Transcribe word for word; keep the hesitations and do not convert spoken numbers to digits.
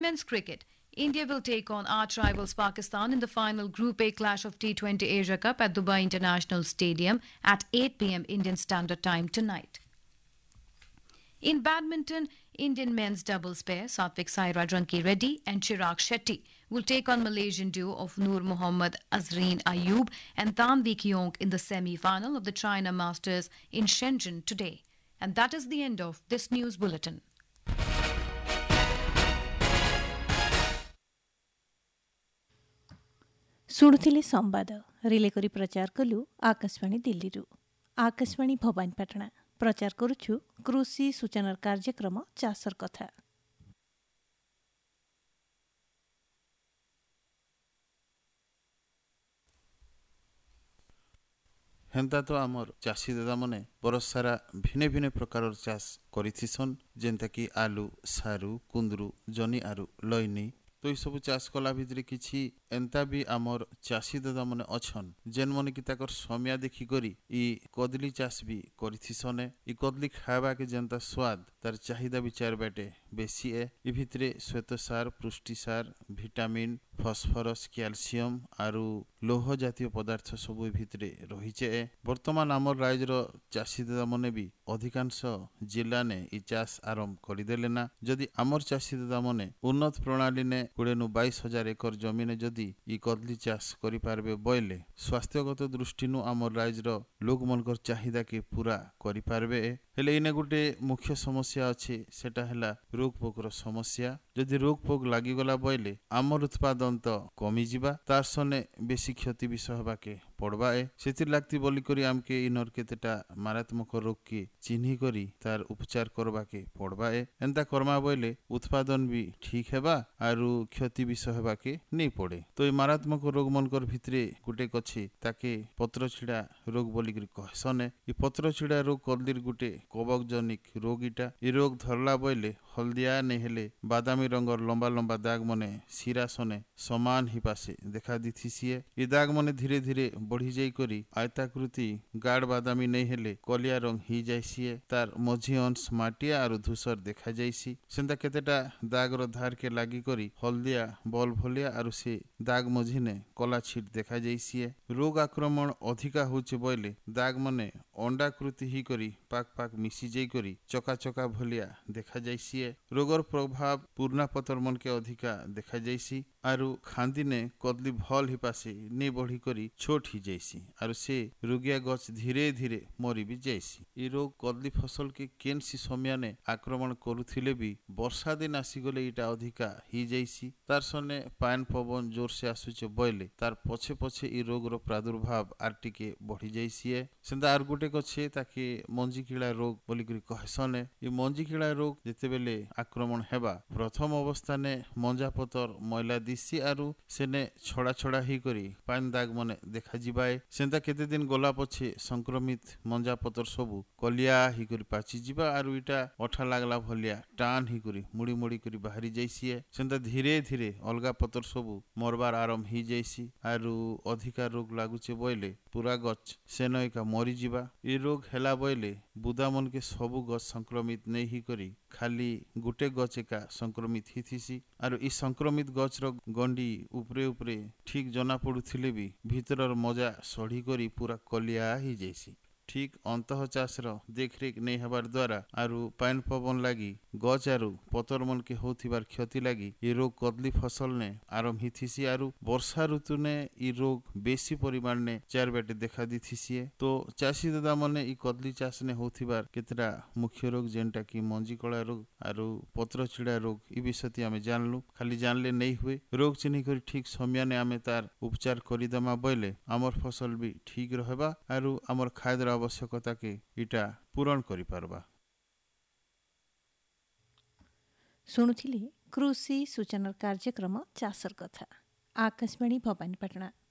Men's cricket. India will take on arch rivals Pakistan in the final Group A clash of T twenty Asia Cup at Dubai International Stadium at eight p m Indian Standard Time tonight. In badminton, Indian men's doubles pair Satvik Sairaj Ranki Reddy and Chirag Shetty will take on Malaysian duo of Noor Mohammad Azreen Ayub and Tanvi Kyong in the semi-final of the China Masters in Shenzhen today. And that is the end of this news bulletin. ଶୁଣୁଥିଲେ ସମ୍ବାଦ relay କରି ପ୍ରଚାର କଲୁ ଆକାଶବାଣୀ ଦିଲ୍ଲୀରୁ। ଆକାଶବାଣୀ ଭବାନୀପାଟଣା ପ୍ରଚାର କରୁଛୁ କୃଷି ସୂଚନାର କାର୍ଯ୍ୟକ୍ରମ ଚାଷର କଥା। ହେନ୍ତା ତ ଆମର ଚାଷୀ ଦାଦାମାନେ ବରଷ ସାରା ଭିନ୍ନ ଭିନ୍ନ ପ୍ରକାରର ଚାଷ କରିଥିସନ୍, ଯେନ୍ତାକି ଆଲୁ, ସାରୁ, କୁନ୍ଦରୁ, ଜନି ଆରୁ ଲଇନି। ତ ଏସବୁ ଚାଷ କଲା ଭିତରେ କିଛି ଏନ୍ତା ବି ଆମର ଚାଷୀ ଦାଦାମାନେ ଅଛନ୍ ଯେନ୍ମାନେ କି ତାଙ୍କର ସମୟା ଦେଖିକରି ଇ କଦଲି ଚାଷ ବି କରିଥିସନେ। ଇ କଦଲି ଖାଇବାକେ ଯେନ୍ତା ସ୍ୱାଦ ତାର ଚାହିଦା ବି ଚାର ବାଟେ ବେଶୀ ଏ। ଇ ଭିତରେ ଶ୍ୱେତସାର, ପୁଷ୍ଟିସାର, ଭିଟାମିନ୍, ଫସ୍ଫରସ୍, କ୍ୟାଲସିୟମ ଆରୁ ଲୌହ ଜାତୀୟ ପଦାର୍ଥ ସବୁ ଏ ଭିତରେ ରହିଛେ ଏ। ବର୍ତ୍ତମାନ ଆମର ରାଜ୍ୟର ଚାଷୀ ଦାଦାମାନେ ବି ଅଧିକାଂଶ ଜିଲ୍ଲାନେ ଇ ଚାଷ ଆରମ୍ଭ କରିଦେଲେ ନା। ଯଦି ଆମର ଚାଷୀ ଦାଦାମାନେ ଉନ୍ନତ ପ୍ରଣାଳୀନେ କୋଡ଼ିଏ ନୁ ବାଇଶ ହଜାର ଏକର ଜମିନେ ଯଦି ଇ କଦଲି ଚାଷ କରିପାରିବେ ବୋଇଲେ ସ୍ୱାସ୍ଥ୍ୟଗତ ଦୃଷ୍ଟିନୁ ଆମର ରାଜ୍ୟର ଲୋକମାନଙ୍କର ଚାହିଦାକେ ପୁରା କରିପାରିବେ। ହେଲେ ଇନେ ଗୋଟେ ମୁଖ୍ୟ ସମସ୍ୟା ଅଛି, ସେଟା ହେଲା ରୋଗ ପୋକର ସମସ୍ୟା। ଯଦି ରୋଗ ପୋକ ଲାଗିଗଲା ବୋଇଲେ ଆମର ଉତ୍ପାଦନ ତ କମିଯିବା, ତାର ସନେ ବେଶୀ କ୍ଷତି ବି ସହବାକେ ପଡ଼ବା ଏ। ସେଥିର୍ ଲାଗତି ବୋଲିକରି ଆମକେ ଇନର କେତେଟା ମାରାତ୍ମକ ରୋଗକେ ଚିହ୍ନି କରି ତାର ଉପଚାର କରବାକେ ପଡ଼ବା ଏ। ଏନ୍ତା କରମା ବୋଇଲେ ଉତ୍ପାଦନ ବି ଠିକ ହେବା ଆରୁ କ୍ଷତି ବି ସହବାକେ ନେଇ ପଡ଼େ। ତ ଏ ମାରାତ୍ମକ ରୋଗ ମାନଙ୍କର ଭିତରେ ଗୋଟେ ଅଛି ତାକେ ପତ୍ର ଛିଡ଼ା ରୋଗ ବୋଲିକରି କହସନେ। ଇ ପତ୍ର ଛିଡ଼ା ରୋଗ କଦଲିର ଗୋଟେ କବକଜନିକ ରୋଗ। ଇଟା ଇ ରୋଗ ଧରଲା ବୋଇଲେ ହଳଦିଆ ନେଇ ହେଲେ ବାଦାମୀ ରଙ୍ଗର ଲମ୍ବା ଲମ୍ବା ଦାଗ ମନେ ଶିରା ସନେ ସମାନ ହିପାସେ ଦେଖା ଦିଥିସିଏ। ଇ ଦାଗ ମନେ ଧୀରେ ଧୀରେ ବଢି ଯାଇ କରି ଆୟତାକୃତି ଗାಢ ବାଦାମୀ ନେଇ ହେଲେ କଲିଆ ରଙ୍ଗ ହେଇ ଯାଇସିଏ। ତାର ମଝି ଅଂଶ ମାଟିଆ ଆରୁ ଧୂସର ଦେଖା ଯାଇସି। ସେନ୍ତା କେତେଟା ଦାଗର ଧାରକେ ଲାଗି କରି ହଳଦିଆ ବଲ ଭଲିଆ ଆରୁ ସେ ଦାଗ ମଝିନେ କଲା ଛିଟ ଦେଖା ଯାଇସିଏ। ରୋଗ ଆକ୍ରମଣ ଅଧିକା ହଉଛି ବୋଇଲେ ଦାଗ ମନେ ଅଣ୍ଡାକୃତି ହେଇ କରି ପାକ ପାକ ମିଶି ଯାଇ କରି ଚକା ଚକା ଭଲିଆ ଦେଖା ଯାଇସିଏ। ରୋଗର ପ୍ରଭାବ ପୁର୍ଣା ପତର ମନକେ ଅଧିକା ଦେଖା ଯାଇସି ଆରୁ ଖାନ୍ଦିନେ କଦଲି ଭଲ ହିପାସି ନି ବଢି କରି ଛୋଟ ହି ଯାଇସି ଆରୁ ସେ ରୋଗିଆ ଗଛ ଧୀରେ ଧୀରେ ମରି ବି ଯାଇସି। ଇ ରୋଗ କଦଲି ଫସଲ କେ କେନସି ସମୟାନେ ଆକ୍ରମଣ କରୁଥିଲେ ବି ବର୍ଷା ଦିନ ଆସିଗଲେ ଇଟା ଅଧିକା ହେଇ ଯାଇସି। ତାର ସନେ ପାନ ପବନ ଜୋରସେ ଆସୁଛେ ବୋଇଲେ ତାର ପଛେ ପଛେ ଇ ରୋଗର ପ୍ରାଦୁର୍ଭାବ ଆର ଟିକେ ବଢି ଯାଇସିଏ। ସେନ୍ତା ଆର ଗୋଟେ କଛେ ତାକେ ମଞ୍ଜି କିଳା ରୋଗ ବୋଲିକରି କହସନେ। ଇ ମଞ୍ଜି କିଳା ରୋଗ ଯେତେବେଲେ ଆକ୍ରମଣ ହେବା ପ୍ରଥମ ଅବସ୍ଥାନେ ମଞ୍ଜା ପତର ମଇଲା ଦିସି ଆରୁ ସେନେ ଛଡ଼ା ଛଡ଼ା ହେଇ କରି ପାନ ଦାଗ ମନେ ଦେଖାଯିବାଏ। ସେନ୍ତା କେତେ ଦିନ ଗଲା ପଛେ ସଂକ୍ରମିତ ମଞ୍ଜା ପତର ସବୁ କଲିଆ ହେଇ କରି ପାଚି ଯିବା ଆରୁ ଇଟା ଅଠା ଲାଗଲା ଭଲିଆ ଟାନ ହେଇ କରି ମୁଡ଼ି ମୁଡ଼ି କରି ବାହାରି ଯାଇସିଏ। ସେନ୍ତା ଧୀରେ ଧୀରେ ଅଲଗା ପତର ସବୁ ମରବାର ଆରମ୍ଭ ହେଇ ଯାଇସି ଆରୁ ଅଧିକା ରୋଗ ଲାଗୁଛେ ବୋଇଲେ ପୁରା ଗଛ ସେନ ଏକା ମରିଯିବା। ଇ ରୋଗ ହେଲା ବୋଇଲେ ବୁଦା ମନକେ ସବୁ ଗଛ ସଂକ୍ରମିତ ନେଇ ହେଇ କରି ଖାଲି ଗୋଟେ ଗଛ ଏକା ସଂକ୍ରମିତ ହେଇଥିସି ଆରୁ ଇ ସଂକ୍ରମିତ ଗଛର ଗଣ୍ଡି ଉପରେ ଉପରେ ଠିକ ଜନା ପଡୁଥିଲେ ବି ଭିତରର ମଜା ସଢି କରି ପୁରା କଲିଆ ହେଇ ଯାଇସି। ଠିକ ଅନ୍ତଃ ଚାଷର ଦେଖରେଖ ନେଇ ହେବାର ଦ୍ୱାରା ଆରୁ ପାନ ପବନ ଲାଗି ଗଛ ଆରୁ ପତର ମନକେ ହଉଥିବାର କ୍ଷତି ଲାଗି ଇ ରୋଗ କଦଲି ଫସଲନେ ଆରମ୍ଭ ହେଇଥିସି ଆରୁ ବର୍ଷା ଋତୁନେ ଇ ରୋଗ ବେଶୀ ପରିମାଣରେ ଚାର ବାଟେ ଦେଖା ଦିଥିସିଏ। ତ ଚାଷୀ ଦାଦା ମାନେ ଇ କଦଲି ଚାଷନେ ହଉଥିବାର କେତେଟା ମୁଖ୍ୟ ରୋଗ ଯେନ୍ଟା କି ମଞ୍ଜି କଳା ରୋଗ ଆରୁ ପତ୍ର ଛିଡ଼ା ରୋଗ ଇ ବିଷୟତି ଆମେ ଜାନଲୁ। ଖାଲି ଜାନଲେ ନେଇ ହୁଏ, ରୋଗ ଚିହ୍ନି କରି ଠିକ ସମୟାନେ ଆମେ ତାର ଉପଚାର କରିଦମା ବୋଇଲେ ଆମର ଫସଲ ବି ଠିକ ରହିବା ଆରୁ ଆମର ଖାଦ୍ୟର ଆବଶ୍ୟକତାକେ ଇଟା ପୂରଣ କରିପାରବା। ଶୁଣୁଥିଲେ କୃଷି ସୂଚନାର କାର୍ଯ୍ୟକ୍ରମ ଚାଷର କଥା। ଆକାଶବାଣୀ ଭବାନୀପାଟଣା।